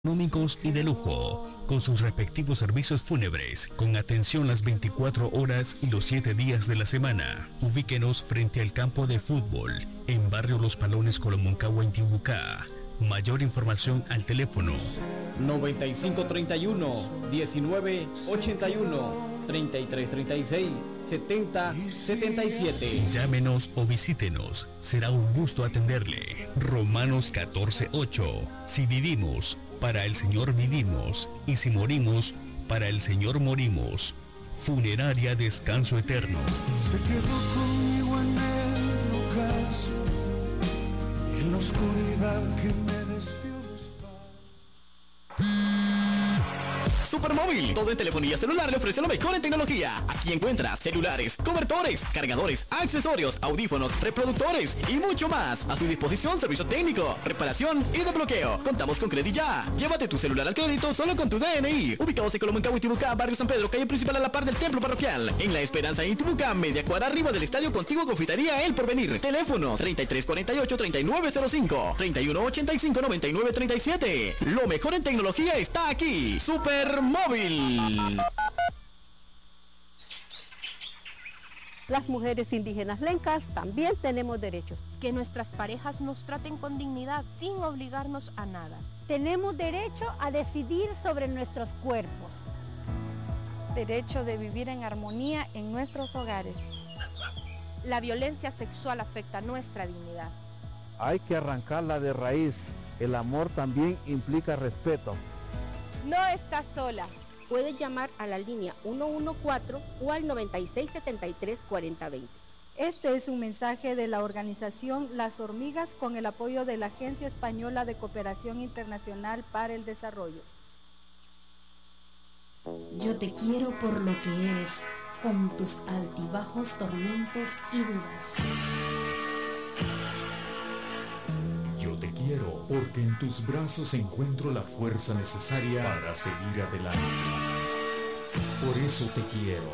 económicos y de lujo, con sus respectivos servicios fúnebres, con atención las 24 horas y los 7 días de la semana. Ubíquenos frente al campo de fútbol, en Barrio Los Palones, Colomoncagua, Intibucá. Mayor información al teléfono 9531 1981 3336 7077. Llámenos o visítenos, será un gusto atenderle. Romanos 14:8. Si vivimos, para el Señor vivimos, y si morimos, para el Señor morimos. Funeraria Descanso Eterno. Se quedó conmigo en el ocaso, y en la oscuridad que me desvió de Supermóvil, todo en telefonía celular le ofrece lo mejor en tecnología. Aquí encuentras celulares, cobertores, cargadores, accesorios, audífonos, reproductores y mucho más. A su disposición servicio técnico, reparación y desbloqueo. Contamos con Credit Ya. Llévate tu celular al crédito solo con tu DNI. Ubicados en Colomoncagua, Intibucá, Barrio San Pedro, calle principal a la par del templo parroquial. En La Esperanza, Intibucá, media cuadra arriba del estadio contiguo Confitería El Porvenir. Teléfono 3348-3905, 3185-9937. Lo mejor en tecnología está aquí. Supermóvil. Las mujeres indígenas lencas también tenemos derechos. Que nuestras parejas nos traten con dignidad, sin obligarnos a nada. Tenemos derecho a decidir sobre nuestros cuerpos. Derecho de vivir en armonía en nuestros hogares. La violencia sexual afecta nuestra dignidad. Hay que arrancarla de raíz. El amor también implica respeto. No estás sola. Puedes llamar a la línea 114 o al 9673-4020. Este es un mensaje de la organización Las Hormigas con el apoyo de la Agencia Española de Cooperación Internacional para el Desarrollo. Yo te quiero por lo que eres, con tus altibajos, tormentos y dudas. Yo te quiero porque en tus brazos encuentro la fuerza necesaria para seguir adelante. Por eso te quiero.